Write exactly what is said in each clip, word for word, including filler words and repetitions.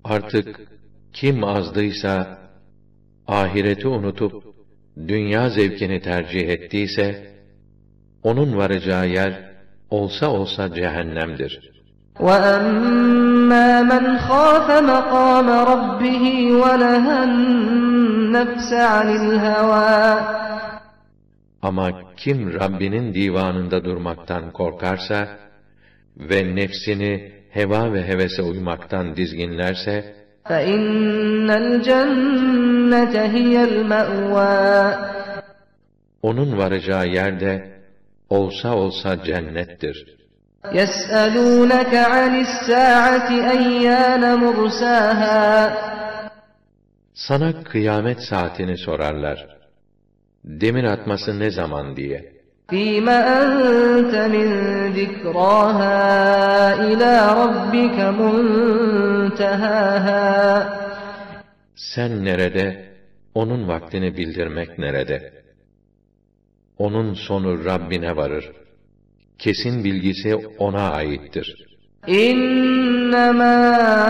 Artık kim azdıysa, ahireti unutup dünya zevkini tercih ettiyse, onun varacağı yer olsa olsa cehennemdir. وَأَمَّا مَنْ خَافَ مَقَامَ رَبِّهِ وَنَهَى النَّفْسَ عَنِ الْهَوَى Ama kim Rabbinin divanında durmaktan korkarsa ve nefsini heva ve hevese uymaktan dizginlerse, فَإِنَّ الْجَنَّةَ هِيَ الْمَأْوَى onun varacağı yer de olsa olsa cennettir. يَسْأَلُونَكَ عَنِ السَّاعَةِ أَيَّانَ مُرْسَاهَا Sana kıyamet saatini sorarlar. Demir atması ne zaman diye. فِيمَ أَنْتَ مِنْ ذِكْرَاهَا إِلَى رَبِّكَ مُنْتَهَاهَا Sen nerede, onun vaktini bildirmek nerede? Onun sonu Rabbine varır. Kesin bilgisi ona aittir. İnnemâ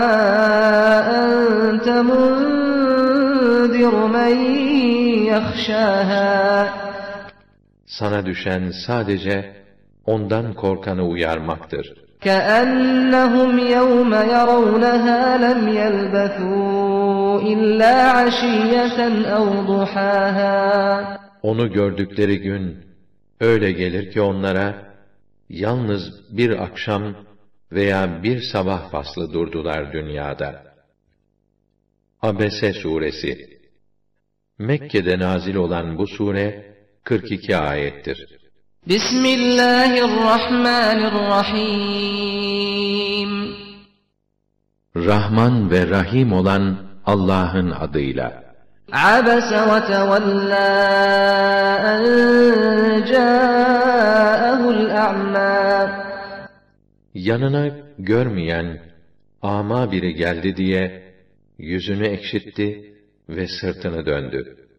ente munzir men yahşâhâ Sana düşen sadece ondan korkanı uyarmaktır. كَأَنَّهُمْ يَوْمَ يَرَوْنَهَا لَمْ يَلْبَثُوا إِلَّا عَشِيَّةً أَوْ ضُحَاهَا Onu gördükleri gün öyle gelir ki onlara yalnız bir akşam veya bir sabah faslı durdular dünyada. Abese suresi Mekke'de nazil olan bu sure kırk iki ayettir. Bismillahirrahmanirrahim. Rahman ve Rahim olan Allah'ın adıyla. Abese ve tevellâ en câehul a'mâ. Yanına görmeyen, ama biri geldi diye yüzünü ekşitti ve sırtını döndü.